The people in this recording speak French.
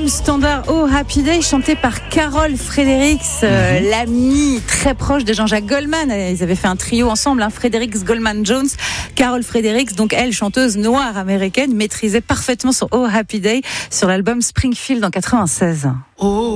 album standard Oh Happy Day, chanté par Carol Fredericks, l'amie très proche de Jean-Jacques Goldman. Ils avaient fait un trio ensemble, Fredericks, Goldman, Jones. Carol Fredericks, donc elle, chanteuse noire américaine, maîtrisait parfaitement son Oh Happy Day sur l'album Springfield en 96. Oh.